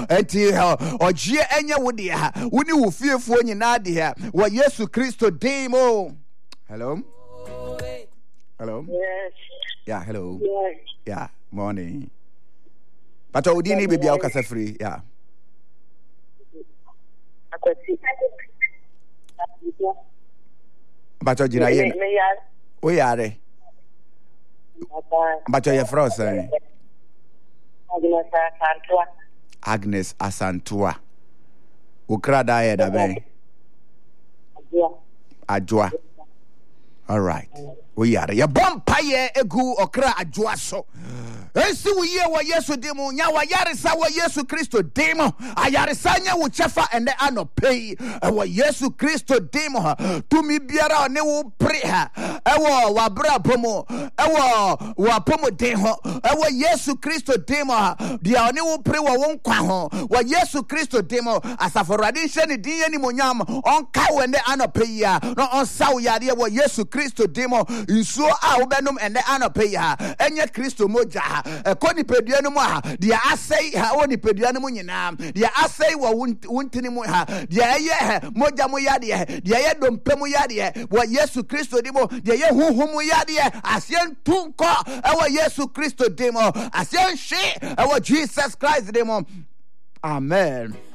enti ogie enye wo de ha woni wo fiefo nyina de ha wo Yesu Kristo demo. Hello. Hello. Yes. Yeah, hello. Yes. Yeah, morning. But odini baby o kasa free. Yeah. But ojina ye. O yare. But your frost. Agnes Asantua. Ukrada ye da be. Ajwa. All right. We are ya bompaye egu okra ajwa so. Ensi wo ye wo Yesu demo nya wa yaresa wo Yesu Kristo demo ayaresa nya wo chefa ende anopei wo Yesu Kristo demo ha tumi biara ne wo pre ha ewo wa bra pomo ewo wa pomo den ho ewo Yesu Kristo demo ha dia ne wo pre wo nkwa ho wo Yesu Kristo demo asaforade hye ne din ani monyam onka wo ende anopei ya no onsaw yade wo Yesu Kristo demo nsuo a wo benom ende anopei ha enye Kristo moja ekoni pedua no mu ha dia asai ha woni pedua no mu nyina dia asai wo wuntini mu ha dia ye moja mu yade dia ye dompe mu yade wo Yesu Kristo dimo dia ye huhu mu yade asien tunko ewo Yesu Kristo dimo asien she ewo Jesus Christ dimo. Amen.